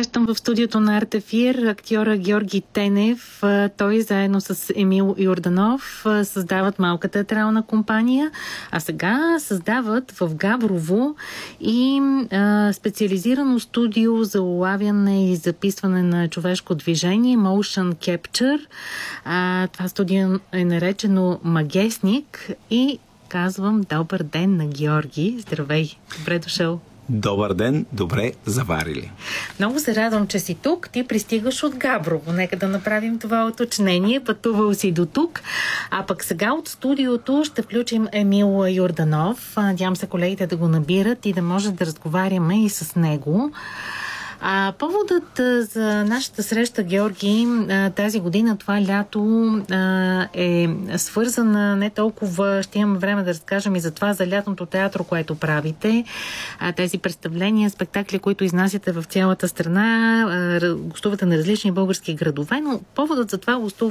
Посрещам в студиото на Артефир актьора Георги Тенев. Той заедно с Емил Йорданов създават малка театрална компания, а сега създават в Габрово и специализирано студио за улавяне и записване на човешко движение Motion Capture. Това студио е наречено Магесник и казвам добър ден на Георги. Здравей! Добре дошъл! Добър ден, добре заварили. Много се радвам, че си тук. Ти пристигаш от Габрово. Нека да направим това уточнение. Пътувал си до тук. А пък сега от студиото ще включим Емил Йорданов. Надявам се колегите да го набират и да може да разговаряме и с него. Поводът за нашата среща, Георги, тази година, това лято е свързана не толкова, ще имаме време да разкажем и за това, за лятното театро, което правите. Тези представления, спектакли, които изнасяте в цялата страна, гостувате на различни български градове, но поводът за това